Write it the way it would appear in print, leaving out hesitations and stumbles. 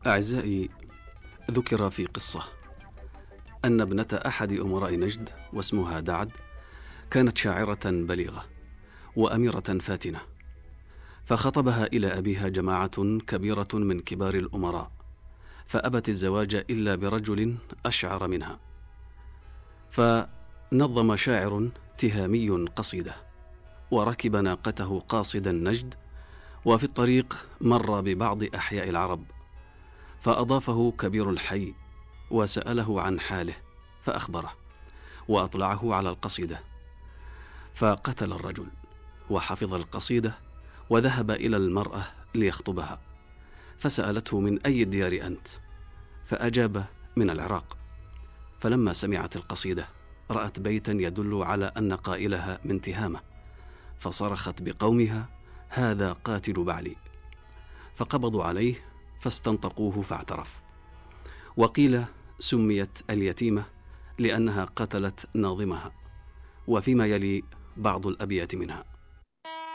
أعزائي، ذكر في قصة أن ابنة أحد أمراء نجد واسمها دعد كانت شاعرة بليغة وأميرة فاتنة، فخطبها إلى أبيها جماعة كبيرة من كبار الأمراء، فأبت الزواج إلا برجل أشعر منها. فنظم شاعر تهامي قصيدة، وركب ناقته قاصدا نجد، وفي الطريق مر ببعض أحياء العرب، فأضافه كبير الحي وسأله عن حاله فأخبره وأطلعه على القصيدة، فقتل الرجل وحفظ القصيدة وذهب إلى المرأة ليخطبها، فسألته من أي الديار أنت؟ فأجاب من العراق. فلما سمعت القصيدة رأت بيتا يدل على أن قائلها من تهامة، فصرخت بقومها: هذا قاتل بعلي. فقبضوا عليه فاستنطقوه فاعترف. وقيل سميت اليتيمة لأنها قتلت ناظمها، وفيما يلي بعض الأبيات منها.